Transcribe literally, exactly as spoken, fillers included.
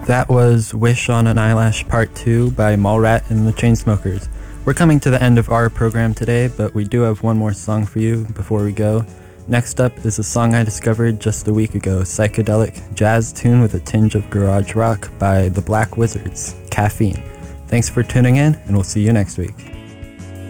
That was Wish on an Eyelash Part two by Mallrat and the Chainsmokers. We're coming to the end of our program today, but we do have one more song for you before we go. Next up is a song I discovered just a week ago, psychedelic jazz tune with a tinge of garage rock by the Black Wizards, Caffeine. Thanks for tuning in, and we'll see you next week.